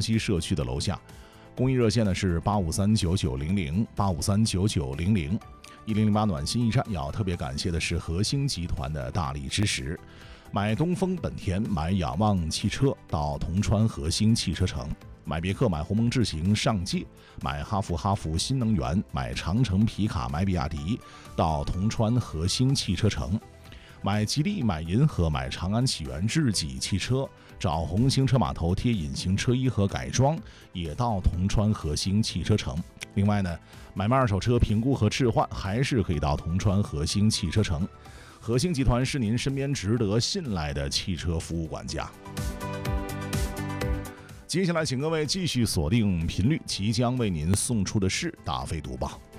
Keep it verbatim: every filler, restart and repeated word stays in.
西社区的楼下。公益热线呢是八五三九九零零八五三九九零零。一零零八暖心驿站要特别感谢的是和兴集团的大力支持。买东风本田，买仰望汽车到铜川和兴汽车城，买别克买鸿蒙智行上界，买哈弗哈弗新能源，买长城皮卡买比亚迪到铜川和兴汽车城，买吉利买银河买长安启源智己汽车，找红星车码头贴隐形车衣和改装也到铜川和兴汽车城。另外呢，买卖二手车评估和置换还是可以到铜川和兴汽车城。和兴集团是您身边值得信赖的汽车服务管家。接下来请各位继续锁定频率，即将为您送出的是大飞读报。